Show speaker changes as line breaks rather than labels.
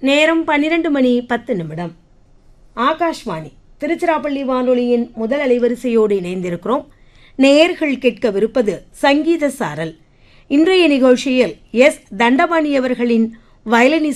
நேரம் 12:10. ஆகாஷ்வாணி திருச்சிராப்பள்ளி வானொலியின் முதல் அலைவரிசையோடு இணைந்திருக்கிறோம். நேயர்கள் கேட்கவிருப்பது சங்கீத சாரல். இன்றைய நிகழ்ச்சியில் எஸ். தண்டபாணி அவர்களின் வயலின்